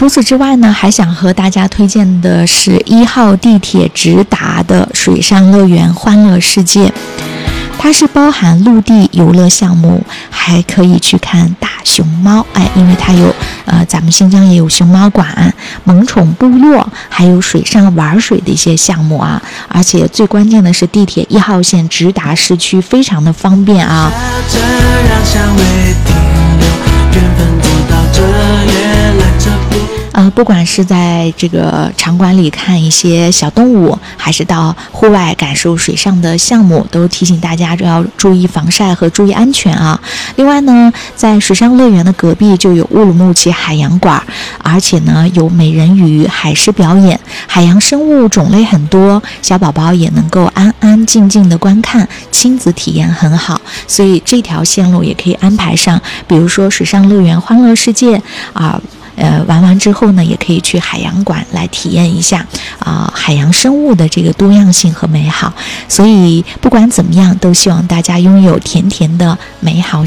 除此之外呢，还想和大家推荐的是1号地铁直达的水上乐园欢乐世界。它是包含陆地游乐项目，还可以去看大熊猫，因为它有咱们新疆也有熊猫馆、萌宠部落，还有水上玩水的一些项目啊。而且最关键的是地铁1号线直达市区，非常的方便啊。不管是在这个场馆里看一些小动物，还是到户外感受水上的项目，都提醒大家要注意防晒和注意安全啊。另外呢，在水上乐园的隔壁就有乌鲁木齐海洋馆，而且呢有美人鱼、海狮表演，海洋生物种类很多，小宝宝也能够安安静静的观看，亲子体验很好。所以这条线路也可以安排上，比如说水上乐园欢乐世界玩完之后呢，也可以去海洋馆来体验一下海洋生物的这个多样性和美好。所以不管怎么样，都希望大家拥有甜甜的美好